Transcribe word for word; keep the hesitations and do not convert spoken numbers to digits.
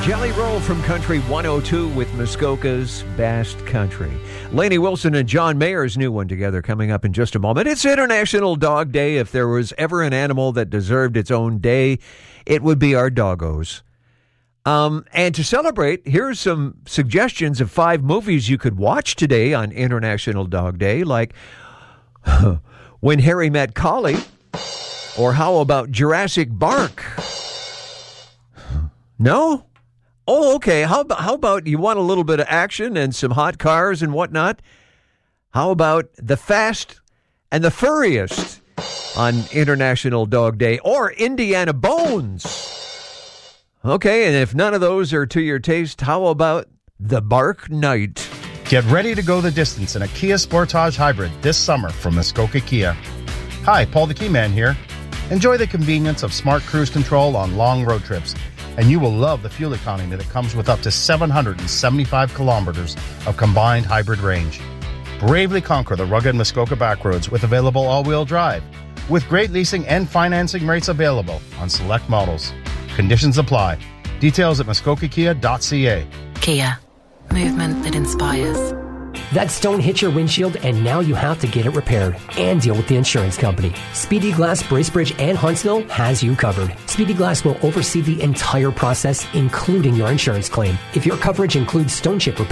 Jelly Roll from Country one oh two with Muskoka's Best Country. Lainey Wilson and John Mayer's new one together coming up in just a moment. It's International Dog Day. If there was ever an animal that deserved its own day, it would be our doggos. Um, and to celebrate, here are some suggestions of five movies you could watch today on International Dog Day, like When Harry Met Collie, or how about Jurassic Bark? No? Oh, okay. How about, how about you want a little bit of action and some hot cars and whatnot? How about The Fast and the Furriest on International Dog Day, or Indiana Bones? Okay, and if none of those are to your taste, how about The Bark Knight? Get ready to go the distance in a Kia Sportage Hybrid this summer from Muskoka Kia. Hi, Paul the Key Man here. Enjoy the convenience of smart cruise control on long road trips, and you will love the fuel economy that comes with up to seven hundred seventy-five kilometers of combined hybrid range. Bravely conquer the rugged Muskoka backroads with available all-wheel drive, with great leasing and financing rates available on select models. Conditions apply. Details at muskoka kia dot c a. Kia. Movement that inspires. That stone hit your windshield and now you have to get it repaired and deal with the insurance company. Speedy Glass, Bracebridge, and Huntsville has you covered. Speedy Glass will oversee the entire process, including your insurance claim. If your coverage includes stone chip repair,